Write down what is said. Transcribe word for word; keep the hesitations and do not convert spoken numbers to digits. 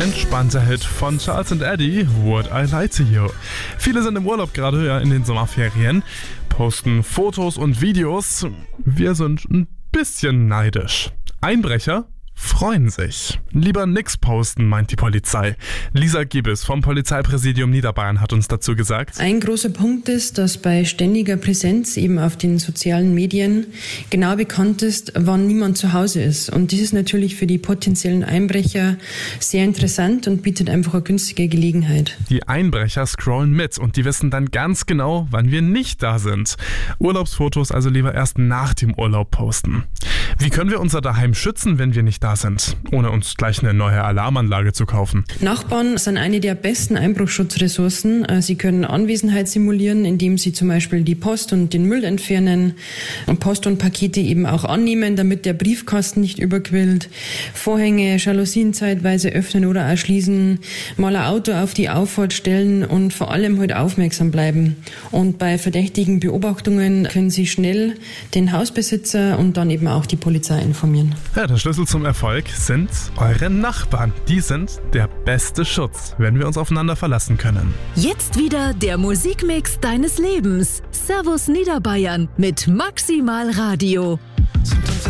Entspannter Hit von Charles and Eddie, Would I Lie to You. Viele sind im Urlaub gerade, ja, in den Sommerferien, posten Fotos und Videos. Wir sind ein bisschen neidisch. Einbrecher freuen sich. Lieber nix posten, meint die Polizei. Lisa Giebes vom Polizeipräsidium Niederbayern hat uns dazu gesagt. Ein großer Punkt ist, dass bei ständiger Präsenz eben auf den sozialen Medien genau bekannt ist, wann niemand zu Hause ist. Und das ist natürlich für die potenziellen Einbrecher sehr interessant und bietet einfach eine günstige Gelegenheit. Die Einbrecher scrollen mit und die wissen dann ganz genau, wann wir nicht da sind. Urlaubsfotos also lieber erst nach dem Urlaub posten. Wie können wir unser Daheim schützen, wenn wir nicht da sind, ohne uns gleich eine neue Alarmanlage zu kaufen? Nachbarn sind eine der besten Einbruchsschutzressourcen. Sie können Anwesenheit simulieren, indem sie zum Beispiel die Post und den Müll entfernen und Post und Pakete eben auch annehmen, damit der Briefkasten nicht überquillt. Vorhänge, Jalousien zeitweise öffnen oder auch schließen, mal ein Auto auf die Auffahrt stellen und vor allem halt aufmerksam bleiben. Und bei verdächtigen Beobachtungen können Sie schnell den Hausbesitzer und dann eben auch die Polizei informieren. Ja, der Schlüssel zum Erfolg sind eure Nachbarn. Die sind der beste Schutz, wenn wir uns aufeinander verlassen können. Jetzt wieder der Musikmix deines Lebens. Servus Niederbayern mit Maximal Radio.